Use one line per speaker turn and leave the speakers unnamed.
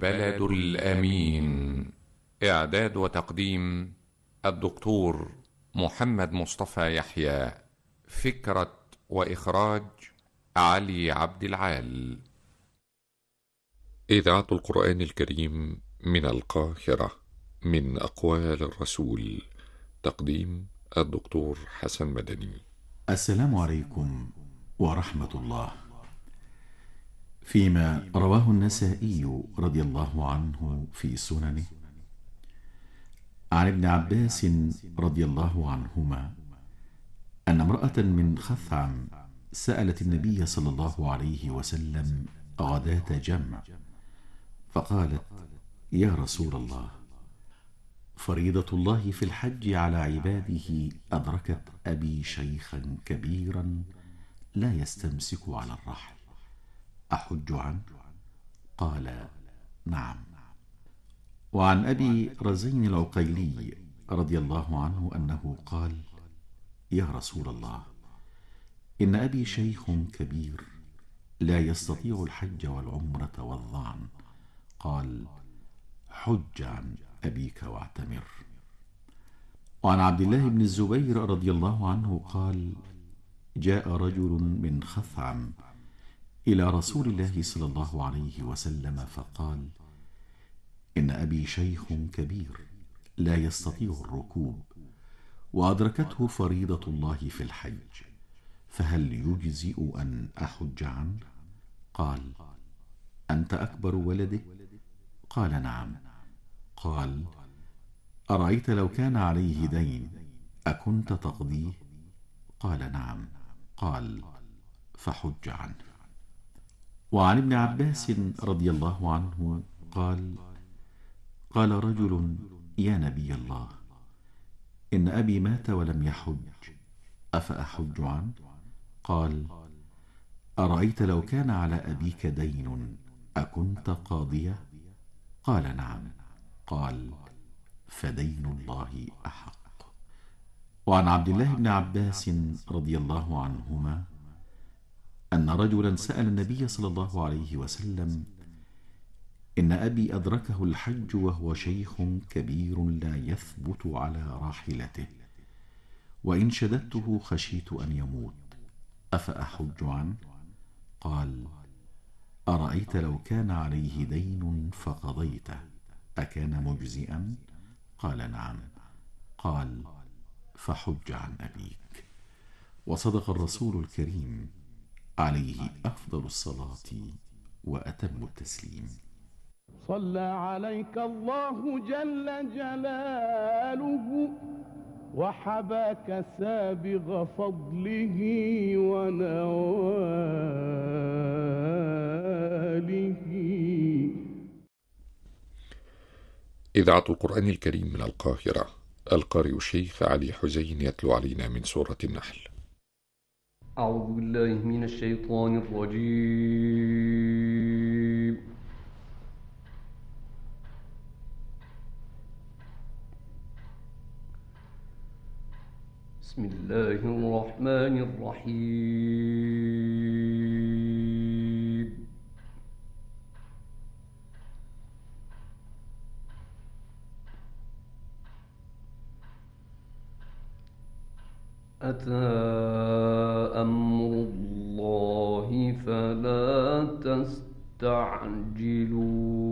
بلد الأمين. إعداد وتقديم الدكتور محمد مصطفى يحيى. فكرة وإخراج علي عبد العال. إذاعة القرآن الكريم من القاهرة، من أقوال الرسول. تقديم الدكتور حسن مدني.
السلام عليكم ورحمة الله. فيما رواه النسائي رضي الله عنه في سننه عن ابن عباس رضي الله عنهما أن امرأة من خثعم سألت النبي صلى الله عليه وسلم غداة جمع، فقالت: يا رسول الله، فريضة الله في الحج على عباده أدركت أبي شيخا كبيرا لا يستمسك على الرحل، أحج عنه؟ قال: نعم. وعن أبي رزين العقيلي رضي الله عنه أنه قال: يا رسول الله، إن أبي شيخ كبير لا يستطيع الحج والعمرة والظعن. قال: حج عن أبيك واعتمر. وعن عبد الله بن الزبير رضي الله عنه قال: جاء رجل من خثعم إلى رسول الله صلى الله عليه وسلم فقال: إن أبي شيخ كبير لا يستطيع الركوب، وأدركته فريضة الله في الحج، فهل يجزئ أن أحج عنه؟ قال: أنت أكبر ولده؟ قال: نعم. قال: أرأيت لو كان عليه دين أكنت تقضيه؟ قال: نعم. قال: فحج عنه. وعن ابن عباس رضي الله عنه قال: قال رجل: يا نبي الله، إن أبي مات ولم يحج، أفأحج عنه؟ قال: أرأيت لو كان على أبيك دين أكنت قاضيه؟ قال: نعم. قال: فدين الله أحق. وعن عبد الله بن عباس رضي الله عنهما أن رجلا سأل النبي صلى الله عليه وسلم: إن أبي أدركه الحج وهو شيخ كبير لا يثبت على راحلته، وإن شددته خشيت أن يموت، أفأحج عنه؟ قال: أرأيت لو كان عليه دين فقضيته أكان مجزئا؟ قال: نعم. قال: فحج عن أبيك. وصدق الرسول الكريم عليه أفضل الصلاة وأتم التسليم.
صلى عليك الله جل جلاله، وحباك سابغ فضله ونواله.
إذاعة القرآن الكريم من القاهرة. القارئ الشيخ علي حزين يتلو علينا من سورة النحل.
أعوذ بالله من الشيطان الرجيم. بسم الله الرحمن الرحيم. أتى أمر الله فلا تستعجلوه.